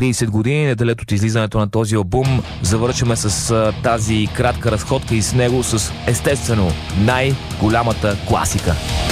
30 години, недалеч от излизането на този албум, завършваме с тази кратка разходка и с него с естествено най-голямата класика.